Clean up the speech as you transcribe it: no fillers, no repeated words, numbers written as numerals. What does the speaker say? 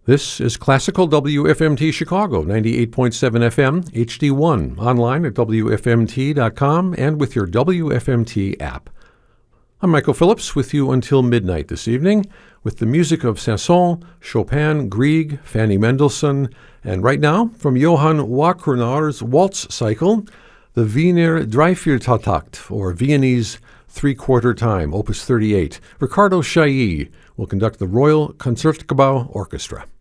This is Classical WFMT Chicago, 98.7 FM, HD1, online at WFMT.com and with your WFMT app. I'm Michael Phillips with you until midnight this evening with the music of Saint-Saëns, Chopin, Grieg, Fanny Mendelssohn, and right now from Johann Wachrunar's Waltz Cycle, the Wiener Dreivierteltakt, or Viennese Three-Quarter Time, Opus 38. Ricardo Chailly will conduct the Royal Concertgebouw Orchestra.